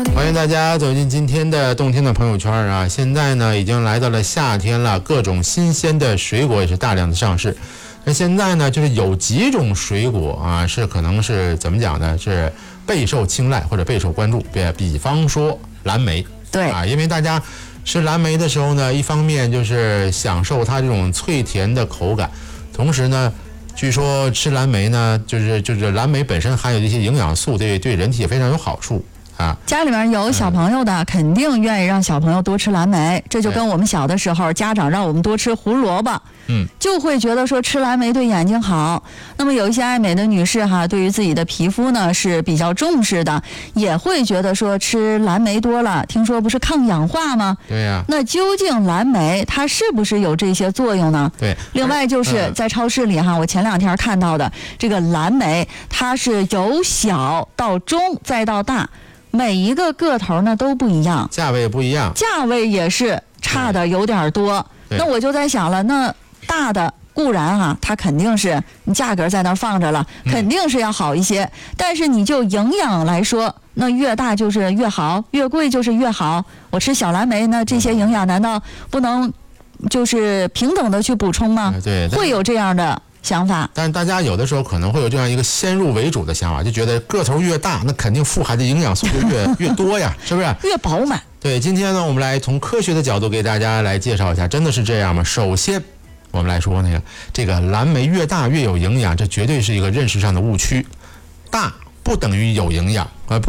欢迎大家走进今天的动听的朋友圈啊！现在呢，已经来到了夏天了，各种新鲜的水果也是大量的上市。那现在呢，就是有几种水果啊，是可能是怎么讲呢？是备受青睐或者备受关注。比方说蓝莓， 对啊，因为大家吃蓝莓的时候呢，一方面就是享受它这种脆甜的口感，同时呢，据说吃蓝莓呢，就是蓝莓本身含有一些营养素，对人体也非常有好处。 家里面有小朋友的，肯定愿意让小朋友多吃蓝莓，这就跟我们小的时候家长让我们多吃胡萝卜，就会觉得说吃蓝莓对眼睛好。那么有一些爱美的女士哈，对于自己的皮肤呢是比较重视的，也会觉得说吃蓝莓多了，听说不是抗氧化吗？ 对呀。 那究竟蓝莓它是不是有这些作用呢？ 对。 另外就是在超市里哈，我前2天看到的这个蓝莓，它是由小到中再到大。每一个个头呢都不一样， 价位不一样， 价位也是差的有点多。那我就在想了，那大的固然啊，它肯定是价格在那儿放着了，肯定是要好一些。但是你就营养来说，那越大就是越好，越贵就是越好。我吃小蓝莓，那这些营养难道不能就是平等的去补充吗？ 对， 会有这样的想法， 但是大家有的时候可能会有这样一个先入为主的想法，就觉得个头越大，那肯定富含的营养素就越多呀，是不是？ 越饱满。 对，今天呢，我们来从科学的角度给大家来介绍一下，真的是这样吗？首先，我们来说这个蓝莓越大越有营养，这绝对是一个认识上的误区。大不等于有营养，